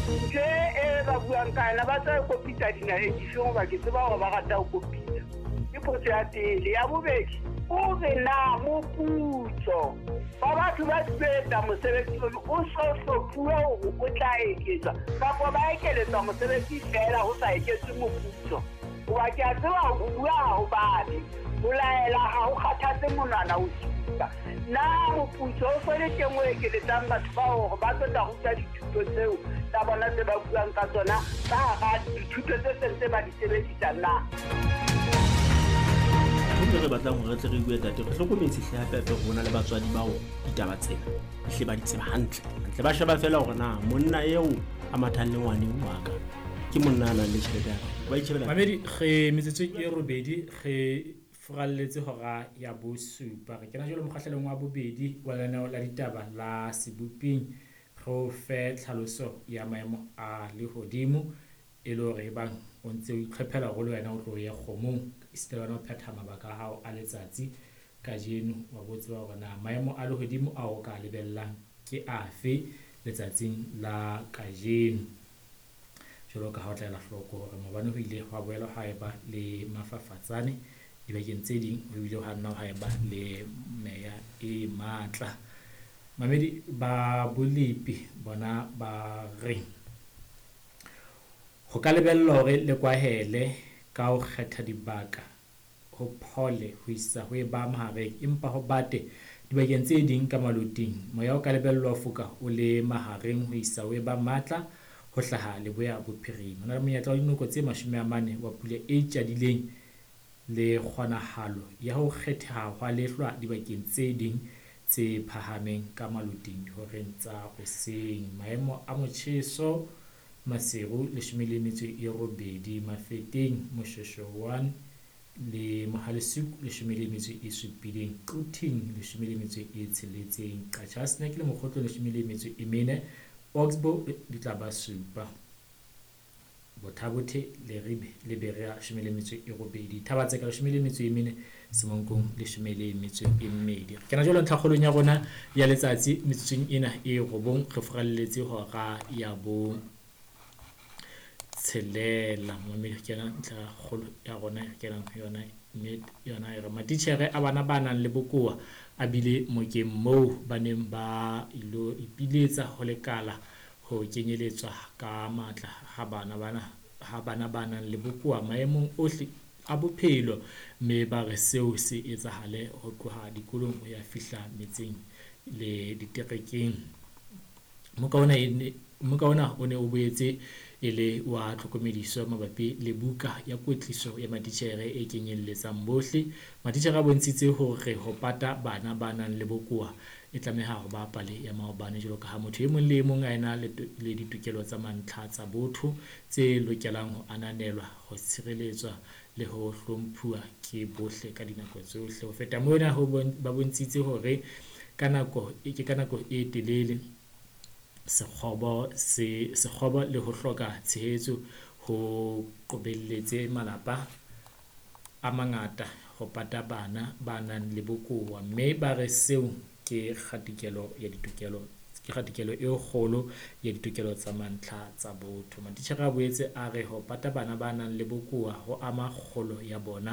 ke ba buang ka ena ba tsa kopisa dinaheng difeng ba ke tseba hore ba rata ho kopisa ke potso ya pele. Ya bobedi o re na moputso ba batho ba sebetsa mosebetsi o so hlophuwe hore o tla eketswa kapa ba ekeletswa mosebetsi fela ho sa eketswe moputso. Hoba ke a tseba ho bua ha ho batle ho laela ha ho kgathatse monwana ho supa na moputso o fele teng o ekeletsang batho ba hore ba tlo tla ruta dithuto tseo tsa bona tse ba buang ka tsona ka hara dithuto tse sentse ba di sebedisa na. Re batlang hore re tle re bue tate re hlokometse hle hape ho bona le batswadi bao ditaba tsena hle ba di tseba hantle ba sheba fela hore na monna eo a mathang le ngwane wa ka ke monna ana le tjhelete ya ba itjhebela. Mamedi re metsotso e robedi re furalletse hora ya bosupa re kena jwale mokgahlelong wa bobedi wa lenaneo la ditaba la Sebopeng re fe tlhaloso ya maemo a lehodimo e le hore bang o ntse o iqhephela go le wena o tlo ya kgomong isitela no phetha mabaka a hao a letsatsi ka jeno wa botse ba hore na maemo a lehodimo a o ka lebellang ke afe letsatsing la kajeno. Jwalo ka ha o tla la hloko hore mabane ho ile wa boela ha eba le mafafatsane dibakeng tse ding ho ile ha nna ha eba le meya e matla. Mamedi ba bolipi bona ba re ho ka lebella hore le kwahele ka ho kgetha dibaka ho phole ho isa ho ba mahareng empa ho bate dibakeng tse ding ka maloting moya o ka lebellwa ho foka o le mahareng ho isa ho ba matla ho hlaha le boya bophirima. Hona le monyetla wa dinoko tse 40 wa pula e tjadileng le kgonahalo ya ho kgetha hwa lehlwa dibakeng tse ding tse phahameng ka maloting dihoreng tsa hoseng. Maemo a motjheso Maseru 18 Mafeteng Moshweshwe 1 le Mohalesuku 17 Quting 16 Qachasnek le Mokgotlo 14 Oxbow di tla ba supa Bothabothe le Ribe le Berea 18 Thabatse ka 14 Semonkong 12 kena jwale ntlhakgolong ya rona ya letsatsi metsotsong ena e robong re furalletse hora ya bo tshelela mme kena ntla kgolo ya rona kena yona re matitjhere a bana ba nang le bokoa a bile mokeng moo ba neng ba ilo ipiletsa ho lekala ho kenyeletswa ka matla ha bana ba nang le bokoa maemong ohle a bophelo mme ba re seo se etsahale ho tloha dikolong ho ya fihla metseng le diterekeng. Mokaona o ne o boetse e le wa tlhokomediso mabapi le buka ya kwetliso ya matitjhere e kenyelletsang bohle. Matitjhere a bontshitse hore ho pata bana ba nang le bokoa e tlameha ho ba pale ya maobane jwalo ka ha motho e mong le mong a ena le ditokelo tsa mantlha tsa botho tse lokelang ho ananelwa ho tshireletswa le ho hlomphuwa ke bohle ka dinako tsohle. Ho feta mona ba bontshitse hore ka nako e telele sekgobo le ho hloka tshehetso ho qobelletse malapa a mangata ho pata bana ba nang le bokoa mme ba re seo ke kgatikelo e kgolo ya ditokelo tsa mantlha tsa botho. Matitjhere a boetse a re ho pata bana ba nang le bokoa ho ama kgolo ya bona